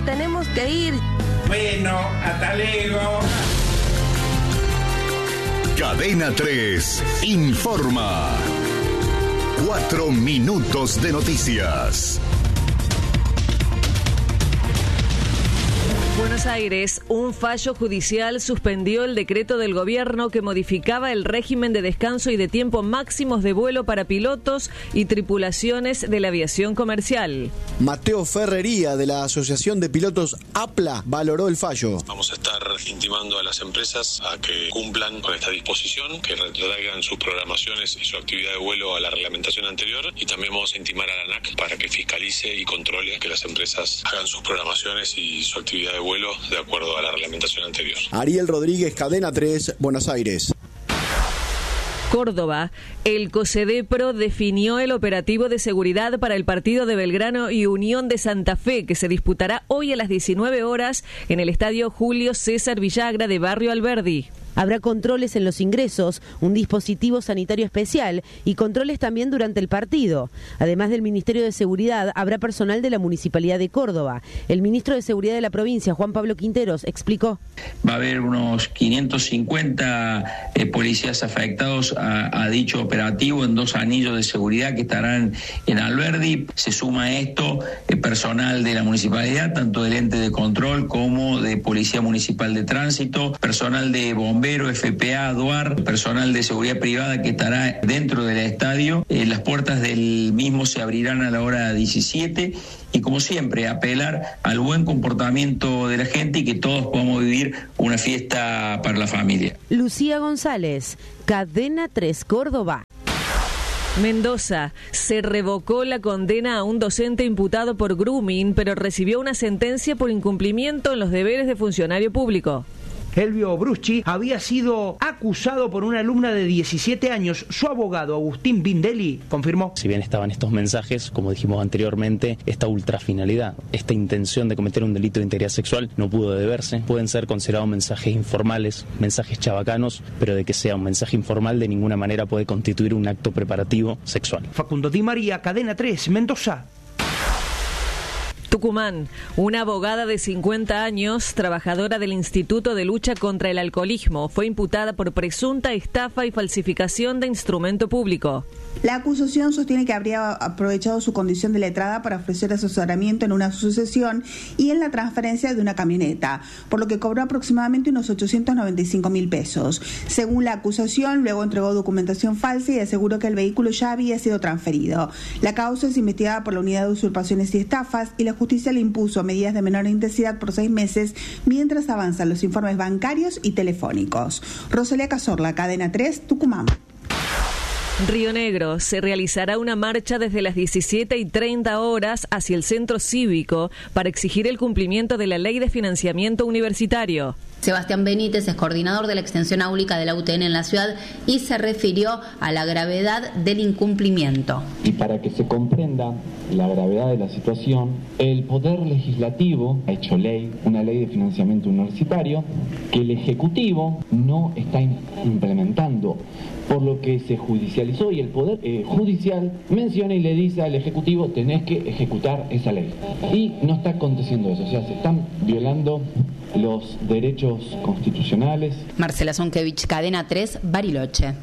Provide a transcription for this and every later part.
tenemos que ir. Bueno, hasta luego. Cadena 3 informa. 4 minutos de noticias. Buenos Aires, un fallo judicial suspendió el decreto del gobierno que modificaba el régimen de descanso y de tiempo máximos de vuelo para pilotos y tripulaciones de la aviación comercial. Mateo Ferrería, de la Asociación de Pilotos APLA, valoró el fallo. Vamos a estar intimando a las empresas a que cumplan con esta disposición, que retraigan sus programaciones y su actividad de vuelo a la reglamentación anterior, y también vamos a intimar a la ANAC para que fiscalice y controle que las empresas hagan sus programaciones y su actividad de vuelo de acuerdo a la reglamentación anterior. Ariel Rodríguez, Cadena 3, Buenos Aires. Córdoba, el COSEDEPRO definió el operativo de seguridad para el partido de Belgrano y Unión de Santa Fe, que se disputará hoy a las 19 horas en el estadio Julio César Villagra de Barrio Alberdi. Habrá controles en los ingresos, un dispositivo sanitario especial y controles también durante el partido. Además del Ministerio de Seguridad, habrá personal de la Municipalidad de Córdoba. El ministro de Seguridad de la provincia, Juan Pablo Quinteros, explicó. Va a haber unos 550 policías afectados a dicho operativo en 2 anillos de seguridad que estarán en Alberdi. Se suma a esto personal de la municipalidad, tanto del ente de control como de Policía Municipal de Tránsito, personal de bomberos, FPA, DUAR, personal de seguridad privada que estará dentro del estadio. Las puertas del mismo se abrirán a la hora 17 y, como siempre, apelar al buen comportamiento de la gente y que todos podamos vivir una fiesta para la familia. Lucía González, Cadena 3 Córdoba. Mendoza, se revocó la condena a un docente imputado por grooming, pero recibió una sentencia por incumplimiento en los deberes de funcionario público. Elvio Bruschi había sido acusado por una alumna de 17 años. Su abogado, Agustín Bindelli, confirmó. Si bien estaban estos mensajes, como dijimos anteriormente, esta ultrafinalidad, esta intención de cometer un delito de integridad sexual no pudo deberse. Pueden ser considerados mensajes informales, mensajes chabacanos, pero de que sea un mensaje informal de ninguna manera puede constituir un acto preparativo sexual. Facundo Di María, Cadena 3, Mendoza. Tucumán, una abogada de 50 años, trabajadora del Instituto de Lucha contra el Alcoholismo, fue imputada por presunta estafa y falsificación de instrumento público. La acusación sostiene que habría aprovechado su condición de letrada para ofrecer asesoramiento en una sucesión y en la transferencia de una camioneta, por lo que cobró aproximadamente unos 895.000 pesos. Según la acusación, luego entregó documentación falsa y aseguró que el vehículo ya había sido transferido. La causa es investigada por la Unidad de Usurpaciones y Estafas y la justicia le impuso medidas de menor intensidad por 6 meses mientras avanzan los informes bancarios y telefónicos. Rosalía Cazorla, Cadena 3, Tucumán. Río Negro, se realizará una marcha desde las 17:30 horas hacia el centro cívico para exigir el cumplimiento de la ley de financiamiento universitario. Sebastián Benítez es coordinador de la extensión áulica de la UTN en la ciudad y se refirió a la gravedad del incumplimiento. Y para que se comprenda la gravedad de la situación, el Poder Legislativo ha hecho ley, una ley de financiamiento universitario, que el Ejecutivo no está implementando, por lo que se judicializó y el Poder Judicial menciona y le dice al Ejecutivo: tenés que ejecutar esa ley. Y no está aconteciendo eso, o sea, se están violando los derechos constitucionales. Marcela Zonkevich, Cadena 3, Bariloche.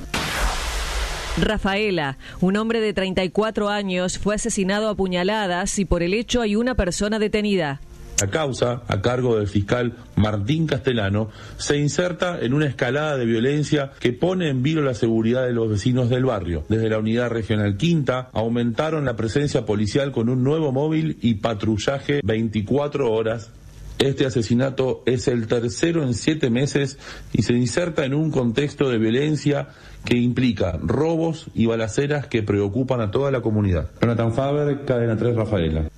Rafaela, un hombre de 34 años, fue asesinado a puñaladas y por el hecho hay una persona detenida. La causa, a cargo del fiscal Martín Castellano, se inserta en una escalada de violencia que pone en vilo la seguridad de los vecinos del barrio. Desde la Unidad Regional Quinta aumentaron la presencia policial con un nuevo móvil y patrullaje 24 horas. Este asesinato es el tercero en 7 meses y se inserta en un contexto de violencia que implica robos y balaceras que preocupan a toda la comunidad. Jonathan Faber, Cadena 3, Rafaela.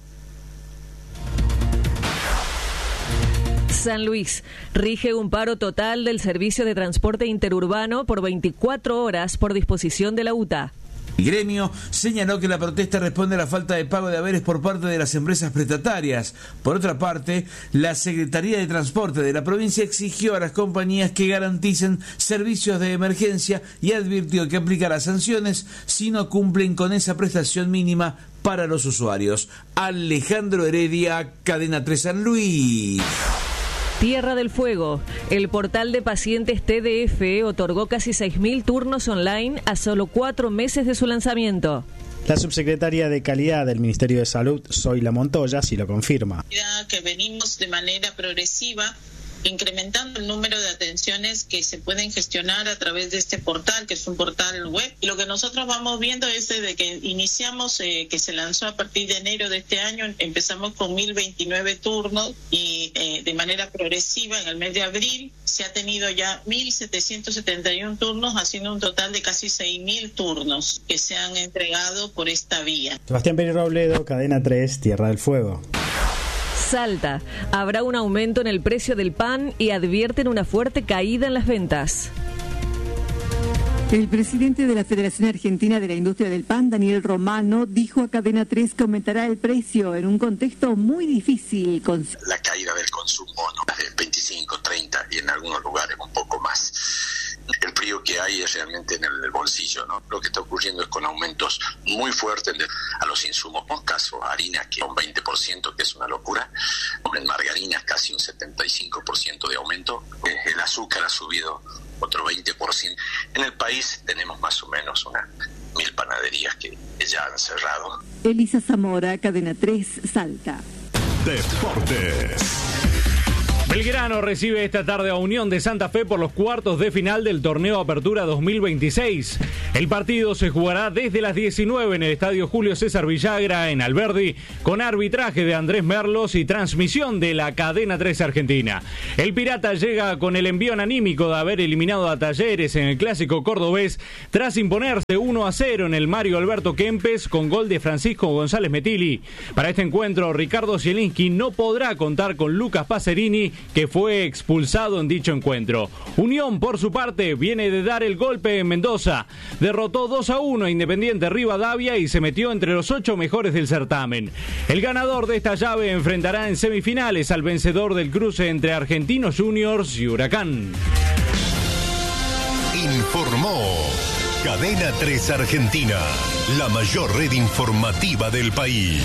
San Luis, rige un paro total del servicio de transporte interurbano por 24 horas por disposición de la UTA. El gremio señaló que la protesta responde a la falta de pago de haberes por parte de las empresas prestatarias. Por otra parte, la Secretaría de Transporte de la provincia exigió a las compañías que garanticen servicios de emergencia y advirtió que aplicará sanciones si no cumplen con esa prestación mínima para los usuarios. Alejandro Heredia, Cadena 3 San Luis. Tierra del Fuego. El portal de pacientes TDF otorgó casi 6.000 turnos online a solo 4 meses de su lanzamiento. La subsecretaria de Calidad del Ministerio de Salud, Zoila Montoya, sí lo confirma. Que venimos de manera progresiva incrementando el número de atenciones que se pueden gestionar a través de este portal, que es un portal web. Y lo que nosotros vamos viendo es desde que iniciamos, que se lanzó a partir de enero de este año, empezamos con 1.029 turnos y de manera progresiva en el mes de abril se ha tenido ya 1.771 turnos, haciendo un total de casi 6.000 turnos que se han entregado por esta vía. Sebastián Pérez Robledo, Cadena 3, Tierra del Fuego. Salta. Habrá un aumento en el precio del pan y advierten una fuerte caída en las ventas. El presidente de la Federación Argentina de la Industria del Pan, Daniel Romano, dijo a Cadena 3 que aumentará el precio en un contexto muy difícil. La caída del consumo, ¿no? 25, 30 y en algunos lugares un poco más. El frío que hay es realmente en el bolsillo, ¿no? Lo que está ocurriendo es con aumentos muy fuertes a los insumos, por caso harina que un 20%, que es una locura, en margarinas casi un 75% de aumento, el azúcar ha subido otro 20%. En el país tenemos más o menos unas 1.000 panaderías que ya han cerrado. Elisa Zamora, Cadena 3, Salta. Deportes. Belgrano recibe esta tarde a Unión de Santa Fe por los cuartos de final del torneo Apertura 2026. El partido se jugará desde las 19 en el estadio Julio César Villagra en Alberdi, con arbitraje de Andrés Merlos y transmisión de la Cadena 3 Argentina. El Pirata llega con el envión anímico de haber eliminado a Talleres en el clásico cordobés tras imponerse 1-0 en el Mario Alberto Kempes con gol de Francisco González Metilli. Para este encuentro, Ricardo Zielinski no podrá contar con Lucas Pacerini, que fue expulsado en dicho encuentro. Unión, por su parte, viene de dar el golpe en Mendoza. Derrotó 2-1 a Independiente Rivadavia y se metió entre los 8 mejores del certamen. El ganador de esta llave enfrentará en semifinales al vencedor del cruce entre Argentinos Juniors y Huracán. Informó Cadena 3 Argentina, la mayor red informativa del país.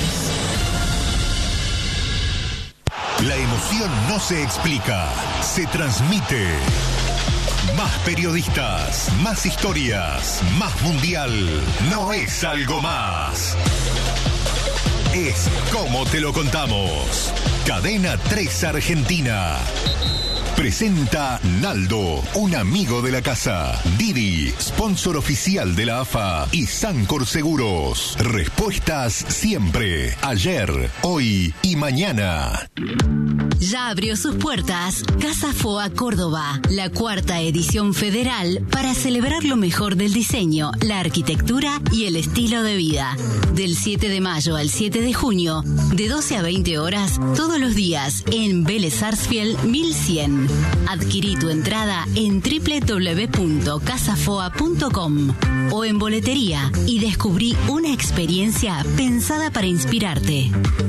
La emoción no se explica, se transmite. Más periodistas, más historias, más mundial. No es algo más. Es como te lo contamos. Cadena 3 Argentina. Presenta Naldo, un amigo de la casa. Didi, sponsor oficial de la AFA. Y Sancor Seguros. Respuestas siempre. Ayer, hoy y mañana. Ya abrió sus puertas Casa Foa Córdoba, la 4ª edición federal para celebrar lo mejor del diseño, la arquitectura y el estilo de vida. Del 7 de mayo al 7 de junio, de 12 a 20 horas, todos los días en Vélez Sarsfield 1100. Adquirí tu entrada en www.casafoa.com o en boletería y descubrí una experiencia pensada para inspirarte.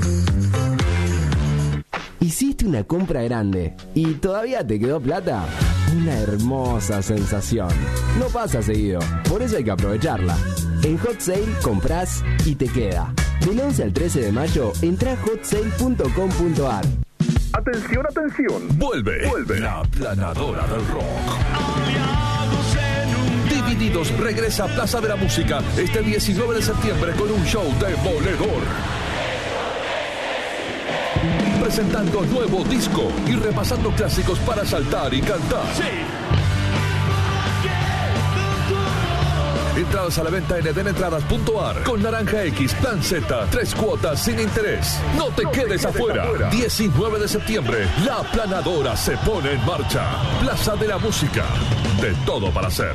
Hiciste una compra grande y todavía te quedó plata. Una hermosa sensación. No pasa seguido, por eso hay que aprovecharla. En Hot Sale comprás y te queda. Del 11 al 13 de mayo, entra a hotsale.com.ar. Atención, atención. Vuelve la Planadora del Rock. Divididos regresa a Plaza de la Música este 19 de septiembre con un show demoledor. Presentando nuevo disco y repasando clásicos para saltar y cantar. Sí. Entradas a la venta en edenentradas.ar con Naranja X, Plan Z, 3 cuotas sin interés. No te quedes afuera. 19 de septiembre, la Planadora se pone en marcha. Plaza de la Música. De todo para hacer.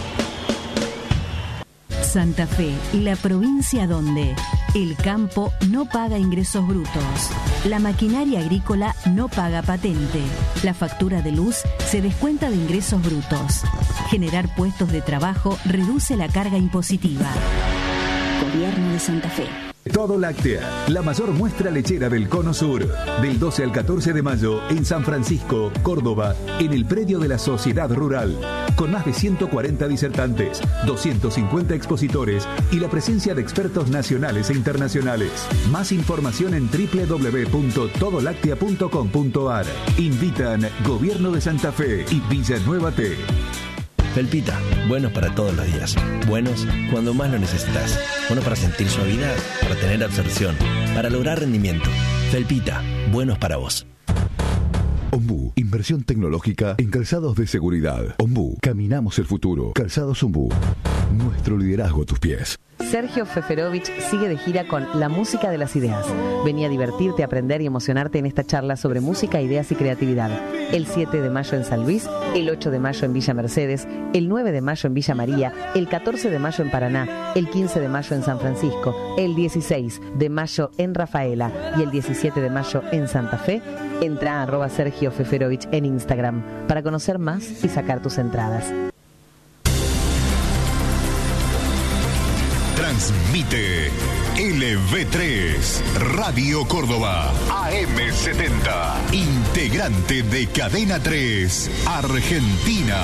Santa Fe, la provincia donde el campo no paga ingresos brutos, la maquinaria agrícola no paga patente, la factura de luz se descuenta de ingresos brutos. Generar puestos de trabajo reduce la carga impositiva. Gobierno de Santa Fe. Todo Láctea, la mayor muestra lechera del Cono Sur. Del 12 al 14 de mayo en San Francisco, Córdoba, en el predio de la Sociedad Rural. Con más de 140 disertantes, 250 expositores y la presencia de expertos nacionales e internacionales. Más información en www.todolactea.com.ar. Invitan Gobierno de Santa Fe y Villanueva T. Felpita, buenos para todos los días. Buenos cuando más lo necesitas. Buenos para sentir suavidad, para tener absorción, para lograr rendimiento. Felpita, buenos para vos. Ombú, inversión tecnológica en calzados de seguridad. Ombú, caminamos el futuro. Calzados Ombú, nuestro liderazgo a tus pies. Sergio Feferovich sigue de gira con La Música de las Ideas. Vení a divertirte, aprender y emocionarte en esta charla sobre música, ideas y creatividad. El 7 de mayo en San Luis, el 8 de mayo en Villa Mercedes, el 9 de mayo en Villa María, el 14 de mayo en Paraná, el 15 de mayo en San Francisco, el 16 de mayo en Rafaela y el 17 de mayo en Santa Fe. Entra a @Sergio Feferovich en Instagram para conocer más y sacar tus entradas. Transmite LV3, Radio Córdoba, AM70, integrante de Cadena 3, Argentina.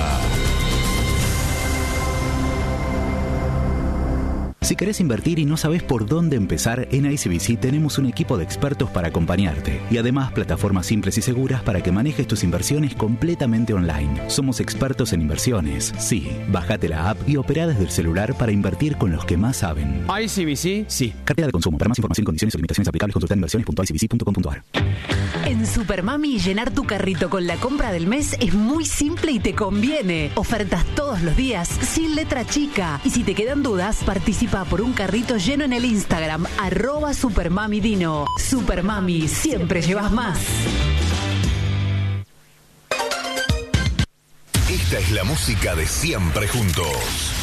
Si querés invertir y no sabes por dónde empezar, en ICBC tenemos un equipo de expertos para acompañarte y además plataformas simples y seguras para que manejes tus inversiones completamente online. Somos expertos en inversiones. Sí, bájate la app y opera desde el celular para invertir con los que más saben. ICBC, sí. Cartera de consumo. Para más información, condiciones y limitaciones aplicables, consulta en inversiones.icbc.com.ar. En Supermami, llenar tu carrito con la compra del mes es muy simple y te conviene. Ofertas todos los días, sin letra chica. Y si te quedan dudas, participa por un carrito lleno en el Instagram, @SupermamiDino. Supermami, siempre llevas más. Esta es la música de siempre juntos.